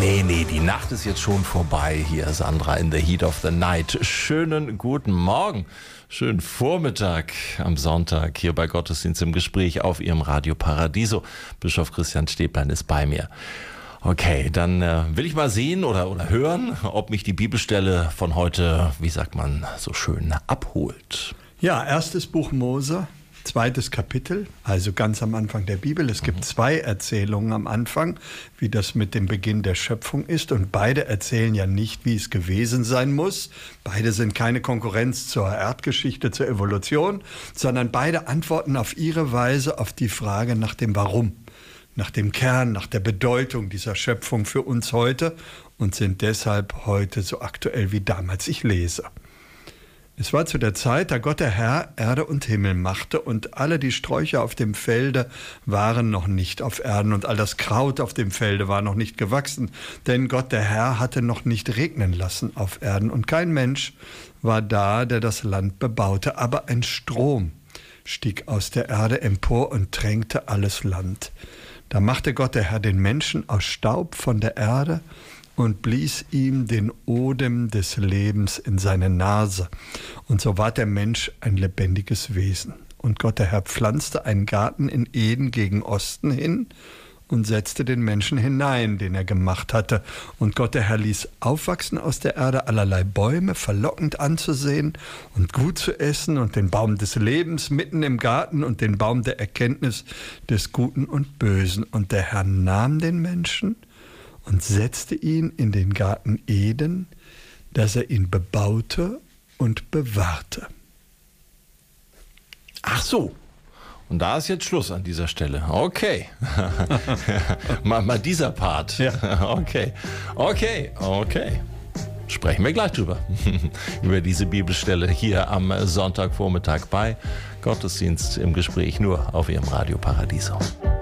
Nee, die Nacht ist jetzt schon vorbei. Hier Sandra in the Heat of the Night. Schönen guten Morgen, schönen Vormittag am Sonntag hier bei Gottesdienst im Gespräch auf Ihrem Radio Paradiso. Bischof Christian Stäblein ist bei mir. Okay, dann will ich mal sehen oder hören, ob mich die Bibelstelle von heute, wie sagt man so schön, abholt. Ja, erstes Buch Mose, 2. Kapitel, also ganz am Anfang der Bibel. Es gibt 2 Erzählungen am Anfang, wie das mit dem Beginn der Schöpfung ist. Und beide erzählen ja nicht, wie es gewesen sein muss. Beide sind keine Konkurrenz zur Erdgeschichte, zur Evolution, sondern beide antworten auf ihre Weise auf die Frage nach dem Warum, nach dem Kern, nach der Bedeutung dieser Schöpfung für uns heute und sind deshalb heute so aktuell wie damals. Ich lese. Es war zu der Zeit, da Gott der Herr Erde und Himmel machte, und alle die Sträucher auf dem Felde waren noch nicht auf Erden, und all das Kraut auf dem Felde war noch nicht gewachsen, denn Gott der Herr hatte noch nicht regnen lassen auf Erden, und kein Mensch war da, der das Land bebaute, aber ein Strom stieg aus der Erde empor und tränkte alles Land. Da machte Gott der Herr den Menschen aus Staub von der Erde und blies ihm den Odem des Lebens in seine Nase. Und so ward der Mensch ein lebendiges Wesen. Und Gott der Herr pflanzte einen Garten in Eden gegen Osten hin und setzte den Menschen hinein, den er gemacht hatte. Und Gott der Herr ließ aufwachsen aus der Erde allerlei Bäume, verlockend anzusehen und gut zu essen, und den Baum des Lebens mitten im Garten und den Baum der Erkenntnis des Guten und Bösen. Und der Herr nahm den Menschen und setzte ihn in den Garten Eden, dass er ihn bebaute und bewahrte. Ach so. Und da ist jetzt Schluss an dieser Stelle. Okay. mal dieser Part. Ja. Okay. Sprechen wir gleich drüber. Über diese Bibelstelle hier am Sonntagvormittag bei Gottesdienst im Gespräch, nur auf Ihrem Radio Paradiso.